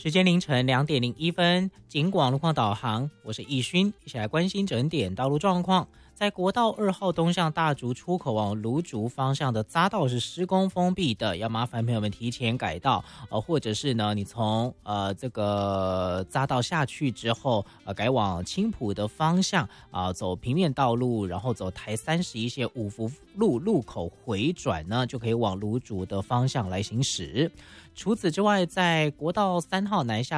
时间凌晨2:01，警广路况导航，我是易勋，一起来关心整点道路状况。在国道2号东向大竹出口往芦竹方向的匝道是施工封闭的，要麻烦朋友们提前改道，或者是呢，你从这个匝道下去之后，改往青埔的方向走平面道路，然后走台31线五福路路口回转呢，就可以往芦竹的方向来行驶。除此之外，在国道3号南下